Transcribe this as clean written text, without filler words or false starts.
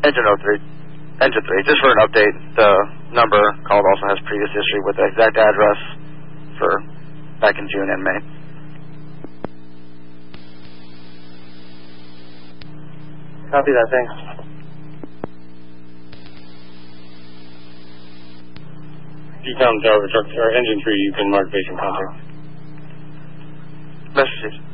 Engine 03. Engine 3. Just for an update, the number called also has previous history with the exact address for back in June and May. Copy that, thanks. G-Town Tower, Engine 3, you can mark base and contact. Message.